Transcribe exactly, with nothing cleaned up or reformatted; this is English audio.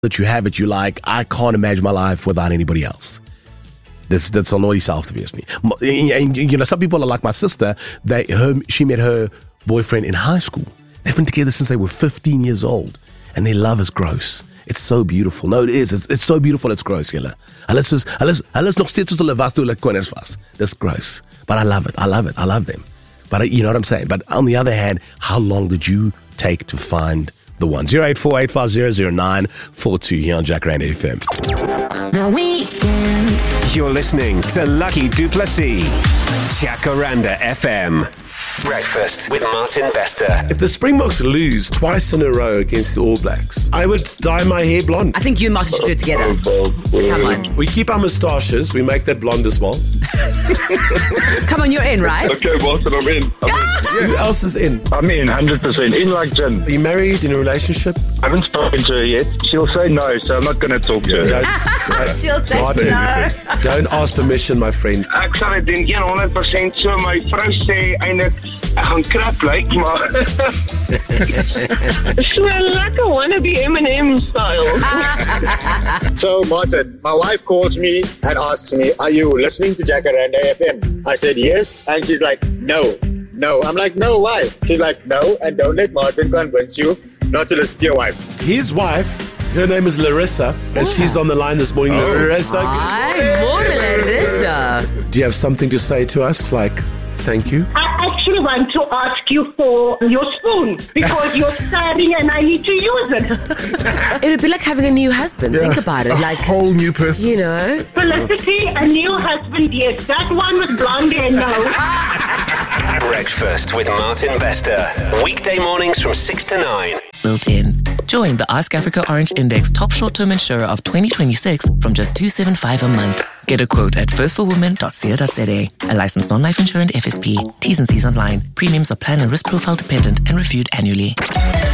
that you have it, you like, I can't imagine my life without anybody else. That's that's on all yourself, obviously. And, you know, some people are like my sister. They her she met her boyfriend in high school. They've been together since they were fifteen years old, and their love is gross. It's so beautiful. No, it is. It's, it's so beautiful. It's gross, julle. Hulle is hulle is hulle is nog steeds soos hulle was toe hulle kinders was. That's gross. But I love it. I love it. I love them. But you know what I'm saying? But on the other hand, how long did you take to find the one? zero eight four eight five zero zero nine four two here on Jacaranda F M. The Weekend. You're listening to Lucky Duplessis, Jacaranda F M. Breakfast with Martin Bester. If the Springboks lose twice in a row against the All Blacks, I would dye my hair blonde. I think you and Martin should do it together. Come on. We keep our moustaches, we make that blonde as well. Come on, you're in, right? Okay, Martin, I'm in. I'm in. Who else is in? I'm in, one hundred percent. In like gin. Are you married, in a relationship? I haven't spoken to her yet. She'll say no, so I'm not going to talk to her. Don't, She'll say Martin, no. Don't ask permission, my friend. Ek sal dit doen one hundred percent so. My vrou sê eintlik ek gaan krap lyk, maar so lekker wannabe Eminem style. So, Martin, my wife calls me and asks me, are you listening to Jacaranda F M? I said, yes. And she's like, no, no. I'm like, no, why? She's like, no, and don't let Martin convince you not to listen to your wife. His wife, her name is Larissa, and she's on the line this morning. Oh. Larissa. Hi, morning, Larissa. Do you have something to say to us? Like, thank you? I actually want to ask you for your spoon because you're starving and I need to use it. It would be like having a new husband. Yeah. Think about it. A Like whole new person. You know. Felicity, a new husband, yes. That one with blonde hair, no. Breakfast with Martin Bester. Weekday mornings from six to nine. Built in. Join the Ask Africa Orange Index top short-term insurer of twenty twenty-six from just two hundred seventy-five dollars a month. Get a quote at first for women dot co dot za. A licensed non-life insurance F S P. T's and C's online. Premiums are plan and risk profile dependent and reviewed annually.